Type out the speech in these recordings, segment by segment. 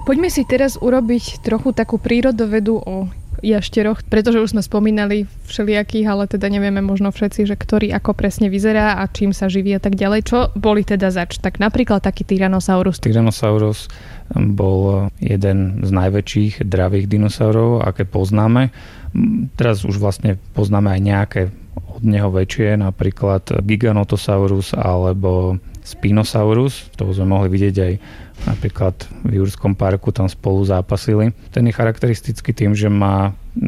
Poďme si teraz urobiť trochu takú prírodovedu o jašteroch, pretože už sme spomínali všelijakých, ale teda nevieme možno všetci, že ktorý ako presne vyzerá a čím sa živí a tak ďalej. Čo boli teda zač? Tak napríklad taký Tyrannosaurus. Tyrannosaurus bol jeden z najväčších dravých dinosaurov, aké poznáme. Teraz už vlastne poznáme aj nejaké od neho väčšie, napríklad Giganotosaurus alebo Spinosaurus. To sme mohli vidieť aj napríklad v Jurskom parku, tam spolu zápasili. Ten je charakteristický tým, že má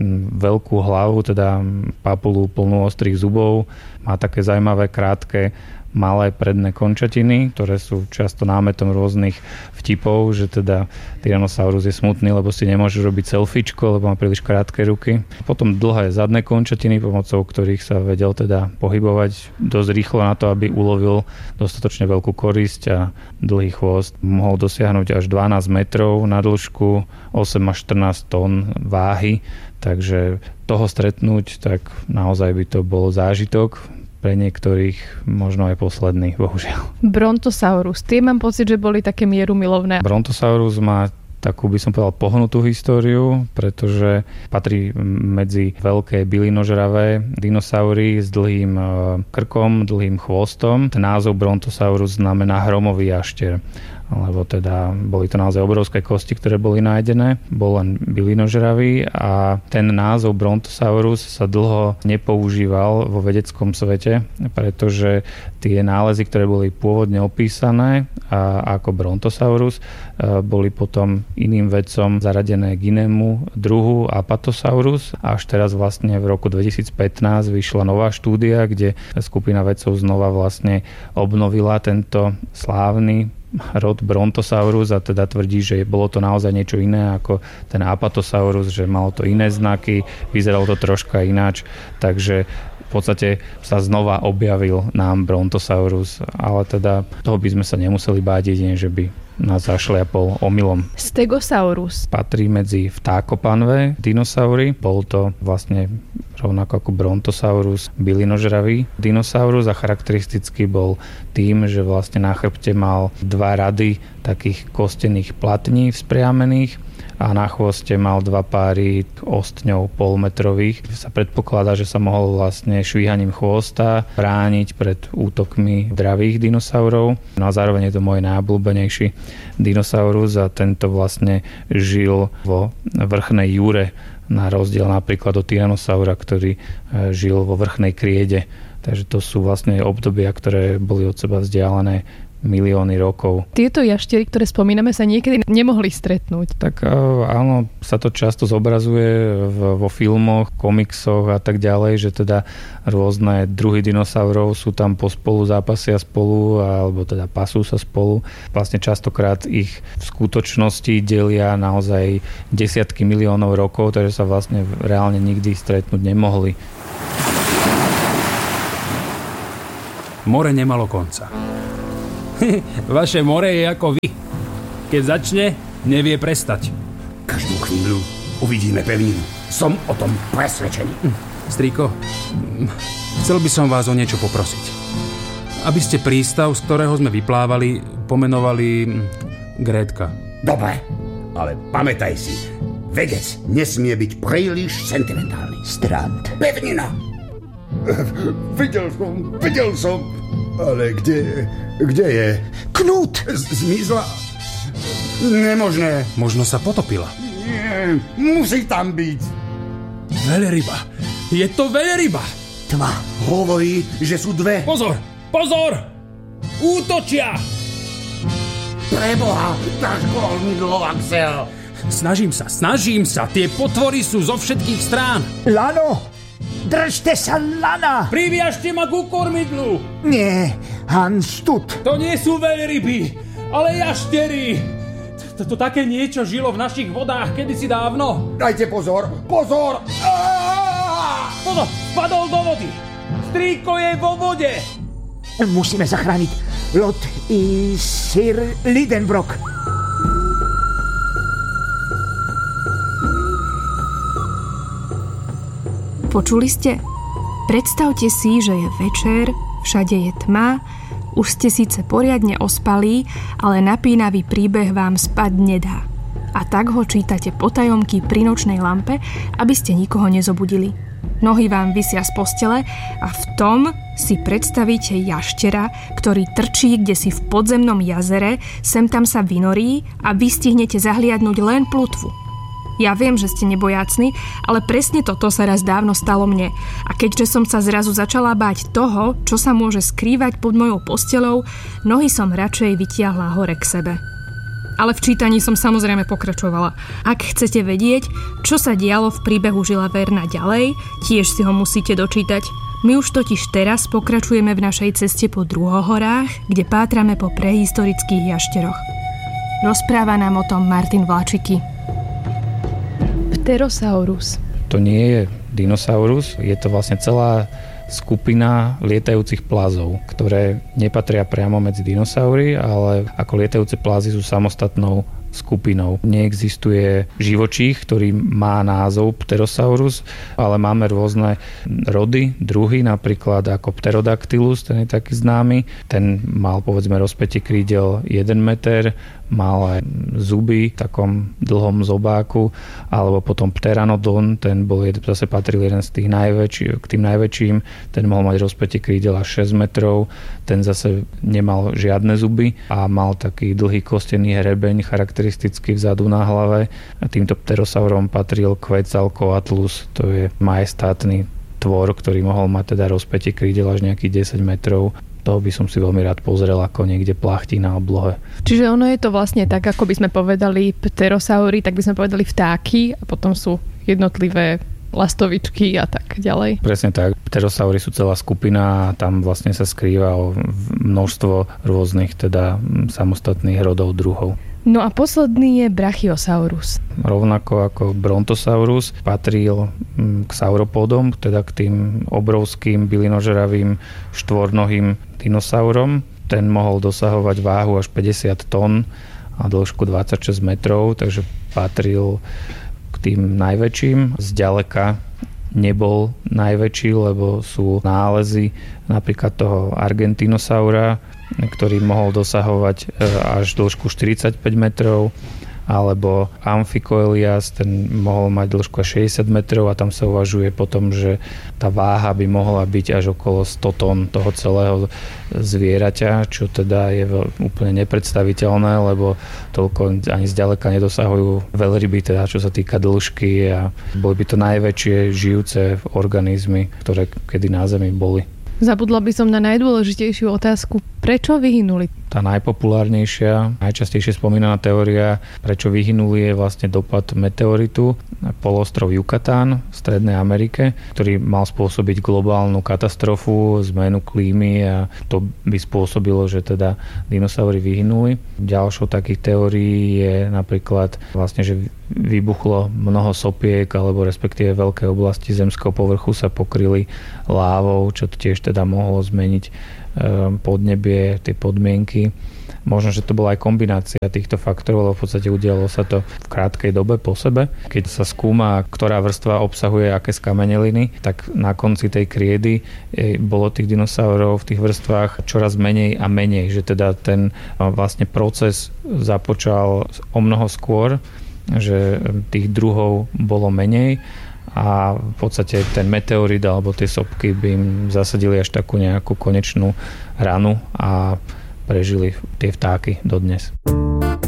veľkú hlavu, teda papulu plnú ostrých zubov, má také zaujímavé krátke malé predné končatiny, ktoré sú často námetom rôznych vtipov, že teda Tyrannosaurus je smutný, lebo si nemôže robiť selfiečko, lebo má príliš krátke ruky. Potom dlhé zadné končatiny, pomocou ktorých sa vedel teda pohybovať dosť rýchlo na to, aby ulovil dostatočne veľkú korisť a dlhý chvost. Mohol dosiahnuť až 12 metrov na dĺžku, 8 až 14 tón váhy, takže toho stretnúť, tak naozaj by to bol zážitok. Pre niektorých možno aj posledný, bohužiaľ. Brontosaurus. Tie mám pocit, že boli také mierumilovné. Brontosaurus má takú, by som povedal, pohnutú históriu, pretože patrí medzi veľké bylinožravé dinosaury s dlhým krkom, dlhým chvostom. Ten názov Brontosaurus znamená hromový jašter, lebo teda boli to naozaj obrovské kosti, ktoré boli nájdené. Bol len bylinožravý a ten názov Brontosaurus sa dlho nepoužíval vo vedeckom svete, pretože tie nálezy, ktoré boli pôvodne opísané ako Brontosaurus, boli potom iným vedcom zaradené k inému druhu Apatosaurus. Až teraz vlastne v roku 2015 vyšla nová štúdia, kde skupina vedcov znova vlastne obnovila tento slávny rod Brontosaurus a teda tvrdí, že bolo to naozaj niečo iné ako ten Apatosaurus, že malo to iné znaky, vyzeralo to troška ináč, takže v podstate sa znova objavil nám Brontosaurus, ale teda toho by sme sa nemuseli báť, jedine, že by nás zašliapol omylom. Stegosaurus. Patrí medzi vtákopanvé dinosaury. Bol to vlastne rovnako ako Brontosaurus bylinožravý dinosaurus a charakteristický bol tým, že vlastne na chrbte mal 2 rady takých kostených platní vzpriamených a na chvoste mal 2 páry ostňov polmetrových. Sa predpokladá, že sa mohol vlastne švíhaním chvosta brániť pred útokmi dravých dinosaurov. No a zároveň je to môj najobľúbenejší dinosaurus a tento vlastne žil vo vrchnej jure, na rozdiel napríklad od Tyrannosaura, ktorý žil vo vrchnej kriede. Takže to sú vlastne obdobia, ktoré boli od seba vzdialené milióny rokov. Tieto jaštery, ktoré spomíname, sa niekedy nemohli stretnúť. Tak áno, sa to často zobrazuje vo filmoch, komiksoch a tak ďalej, že teda rôzne druhy dinosaurov sú tam pospolu, zápasia spolu, alebo teda pasú sa spolu. Vlastne častokrát ich v skutočnosti delia naozaj desiatky miliónov rokov, takže sa vlastne reálne nikdy stretnúť nemohli. More nemalo konca. Vaše more je ako vy. Keď začne, nevie prestať. Každú chvíľu uvidíme pevninu. Som o tom presvedčený. Strýko, chcel by som vás o niečo poprosiť. Aby ste prístav, z ktorého sme vyplávali, pomenovali Grétka. Dobre, ale pamätaj si, vedec nesmie byť príliš sentimentálny. Strand. Pevnina! Videl som. Ale kde je? Knút! Zmizla? Nemožné. Možno sa potopila. Nie, musí tam byť. Veľryba. Je to veľryba. Tma. Hovorí, že sú 2. Pozor! Pozor! Útočia! Preboha, drž kormidlo, Axel. Snažím sa. Tie potvory sú zo všetkých strán. Lano! Držte sa lana! Priviažte ma ku kormidlu! Nie, Hans, tut. To nie sú veľryby, ale jaštery. To také niečo žilo v našich vodách kedysi dávno. Dajte pozor! Pozor! Pozor, spadol do vody. Strýko je vo vode. Musíme zachrániť Lot i Sir Lidenbrock. Počuli ste? Predstavte si, že je večer, všade je tma, už ste síce poriadne ospalí, ale napínavý príbeh vám spať nedá. a tak ho čítate potajomky pri nočnej lampe, aby ste nikoho nezobudili. Nohy vám visia z postele a v tom si predstavíte jaštera, ktorý trčí kdesi v podzemnom jazere, sem tam sa vynorí a vy stihnete zahliadnúť len plutvu. Ja viem, že ste nebojácni, ale presne toto sa raz dávno stalo mne. A keďže som sa zrazu začala báť toho, čo sa môže skrývať pod mojou posteľou, nohy som radšej vytiahla hore k sebe. Ale v čítaní som samozrejme pokračovala. Ak chcete vedieť, čo sa dialo v príbehu Žila Verna ďalej, tiež si ho musíte dočítať. My už totiž teraz pokračujeme v našej ceste po Druhohorách, kde pátrame po prehistorických jašteroch. Rozpráva nám o tom Martin Vláčiky. Pterosaurus. To nie je dinosaurus, je to vlastne celá skupina lietajúcich plazov, ktoré nepatria priamo medzi dinosaury, ale ako lietajúce plazy sú samostatnou skupinou. Neexistuje živočích, ktorý má názov Pterosaurus, ale máme rôzne rody, druhy, napríklad ako Pterodactylus, ten je taký známy. Ten mal povedzme rozpätie krídel 1 meter, mal aj zuby v takom dlhom zobáku, alebo potom Pteranodon, ten bol zase patril jeden z tých k tým najväčším, ten mohol mať rozpätie krídel až 6 metrov, ten zase nemal žiadne zuby a mal taký dlhý kostený hrebeň, charakteristicky vzadu na hlave. A týmto pterosaurom patril Quetzalcoatlus, to je majestátny tvor, ktorý mohol mať teda rozpätie krídel až nejakých 10 metrov. Toho by som si veľmi rád pozrel, ako niekde plachtí na oblohe. Čiže ono je to vlastne tak, ako by sme povedali pterosaury, tak by sme povedali vtáky a potom sú jednotlivé lastovičky a tak ďalej. Presne tak. Pterosaury sú celá skupina a tam vlastne sa skrýva množstvo rôznych teda samostatných rodov, druhov. No a posledný je Brachiosaurus. Rovnako ako Brontosaurus patril k sauropodom, teda k tým obrovským bylinožravým štvornohým dinosaurom. Ten mohol dosahovať váhu až 50 tón a dĺžku 26 metrov, takže patril k tým najväčším. Zďaleka nebol najväčší, lebo sú nálezy napríklad toho Argentinosaura, ktorý mohol dosahovať až dĺžku 45 metrov, alebo Amphicoelias, ten mohol mať dĺžku až 60 metrov a tam sa uvažuje potom, že tá váha by mohla byť až okolo 100 tón toho celého zvieraťa, čo teda je úplne nepredstaviteľné, lebo toľko ani zďaleka nedosahujú veľryby, teda čo sa týka dĺžky, a boli by to najväčšie žijúce organizmy, ktoré kedy na Zemi boli. Zabudla by som na najdôležitejšiu otázku. Prečo vyhynuli? Tá najpopulárnejšia, najčastejšie spomínaná teória, prečo vyhynuli, je vlastne dopad meteoritu na polostrov Yucatán v Strednej Amerike, ktorý mal spôsobiť globálnu katastrofu, zmenu klímy, a to by spôsobilo, že teda dinosaury vyhynuli. Ďalšou takých teórií je napríklad vlastne, že vybuchlo mnoho sopiek, alebo respektíve veľké oblasti zemského povrchu sa pokryli lávou, čo tiež teda mohlo zmeniť podnebie, tie podmienky. Možno, že to bola aj kombinácia týchto faktorov, lebo v podstate udialo sa to v krátkej dobe po sebe. Keď sa skúma, ktorá vrstva obsahuje aké skameneliny, tak na konci tej kriedy bolo tých dinosaurov v tých vrstvách čoraz menej a menej, že teda ten vlastne proces započal o mnoho skôr, že tých druhov bolo menej a v podstate ten meteorit alebo tie sopky by im zasadili až takú nejakú konečnú ranu a prežili tie vtáky dodnes.